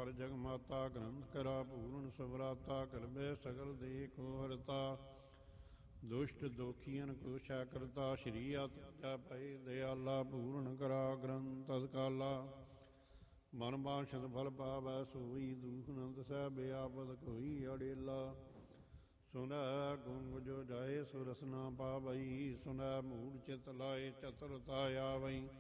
ਹਰ ਜਗ ਮਾਤਾ ਗ੍ਰੰਥ ਕਰਾ ਪੂਰਨ ਸਵਰਾਤਾ ਕਲਬੇ ਸਗਲ ਦੇ ਕੋ ਹਰਤਾ ਦੁਸ਼ਟ ਦੋਖੀਆਂ ਕੋ ਛੈ ਕਰਤਾ ਸ਼੍ਰੀ ਆਤਿਆ ਪਈ ਦਿਆਲਾ ਪੂਰਨ ਕਰਾ ਗ੍ਰੰਥ ਅਸਕਾਲਾ ਮਨ ਬਾਸ਼ਦ ਫਲ ਪਾਵੈ ਸੋਈ ਦੁਖ ਨ ਦਸੈ ਬਿਆਪਦ ਕੋਈ ਅੜੇਲਾ ਸੁਨੈ ਗੁੰਗ ਜੋ ਜਾਏ ਸੁ ਰਸਨਾ ਪਾਵਈ ਸੁਨੈ ਮੂੜ ਚਿਤ ਲਾਏ ਚਤੁਰਤਾ ਆਵਈ